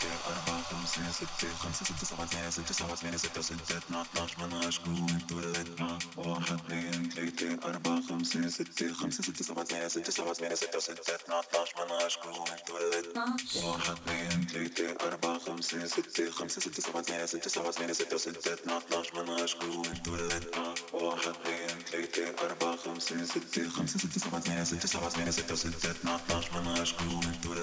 أربعة خمسة ستة خمسة ستة سبعة ثمانية ستة سبعة ثمانية ستة ستة اتناش مناش كنت ولدنا واحد اثنين ثلاثة أربعة خمسة ستة خمسة ستة سبعة ثمانية ستة سبعة ثمانية ستة ستة اتناش مناش كنت ولدنا واحد اثنين ثلاثة أربعة خمسة ستة خمسة ستة سبعة ثمانية ستة سبعة ثمانية ستة ستة اتناش مناش كنت ولدنا واحد اثنين ثلاثة أربعة خمسة ستة خمسة ستة سبعة ثمانية ستة سبعة ثمانية ستة ستة اتناش مناش كنت ولدنا